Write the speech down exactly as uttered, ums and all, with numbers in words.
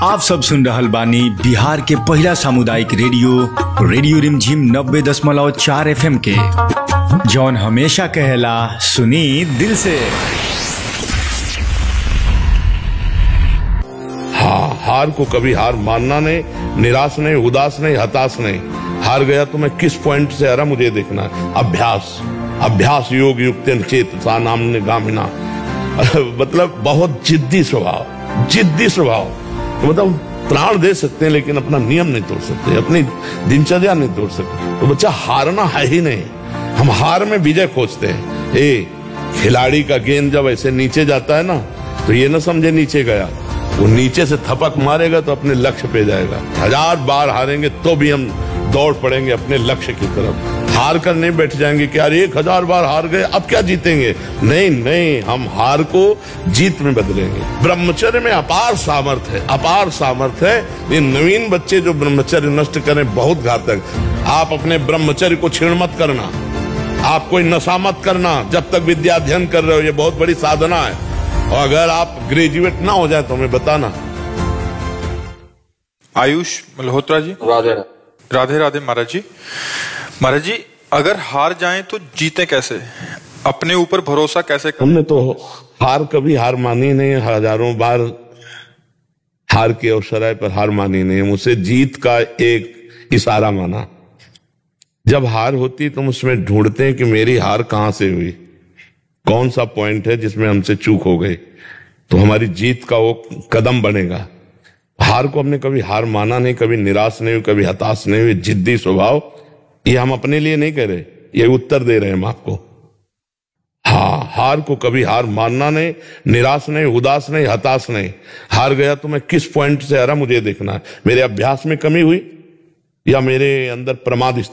आप सब सुन रहल बानी बिहार के पहला सामुदायिक रेडियो रेडियो रिमझिम नब्बे दशमलव चार एफ एम के, जौन हमेशा कहेला सुनी दिल से। हाँ, हार को कभी हार मानना नहीं, निराश नहीं, उदास नहीं, हताश नहीं। हार गया तो मैं किस पॉइंट से हारा मुझे देखना है। अभ्यास अभ्यास योग युक्तेन चेतसा नाम्ने गामिना मतलब बहुत जिद्दी स्वभाव, जिद्दी स्वभाव। मतलब प्राण दे सकते हैं लेकिन अपना नियम नहीं तोड़ सकते, अपनी दिनचर्या नहीं तोड़ सकते। तो बच्चा हारना है ही नहीं, हम हार में विजय खोजते हैं। ए खिलाड़ी का गेंद जब ऐसे नीचे जाता है ना, तो ये ना समझे नीचे गया, वो नीचे से थपक मारेगा तो अपने लक्ष्य पे जाएगा। हजार बार हारेंगे तो भी हम दौड़ पड़ेंगे अपने लक्ष्य की तरफ। हार कर नहीं बैठ जाएंगे कि यार एक हजार बार हार गए अब क्या जीतेंगे। नहीं नहीं, हम हार को जीत में बदलेंगे। ब्रह्मचर्य में अपार सामर्थ्य है, अपार सामर्थ्य है। ये नवीन बच्चे जो ब्रह्मचर्य नष्ट करें बहुत घातक। आप अपने ब्रह्मचर्य को छीण मत करना, आप कोई नशा मत करना जब तक विद्या अध्ययन कर रहे हो। ये बहुत बड़ी साधना है, और अगर आप ग्रेजुएट ना हो जाए तो हमें बताना। आयुष मल्होत्रा जी। राधे राधे राधे महाराज जी। महाराज जी, अगर हार जाएं तो जीते कैसे, अपने ऊपर भरोसा कैसे करें? हमने तो हार कभी हार मानी नहीं, हजारों बार हार के अवसर पर हार मानी नहीं। मुझसे जीत का एक इशारा माना। जब हार होती तो हम उसमें ढूंढते हैं कि मेरी हार कहां से हुई, कौन सा पॉइंट है जिसमें हमसे चूक हो गई, तो हमारी जीत का वो कदम बनेगा। हार को हमने कभी हार माना नहीं, कभी निराश नहीं हुई, कभी हताश नहीं हुई। जिद्दी स्वभाव, ये हम अपने लिए नहीं कह रहे, ये उत्तर दे रहे हैं हम आपको। हाँ, हार को कभी हार मानना नहीं, निराश नहीं, उदास नहीं, हताश नहीं। हार गया तो मैं किस पॉइंट से हारा मुझे देखना है। मेरे अभ्यास में कमी हुई या मेरे अंदर प्रमाद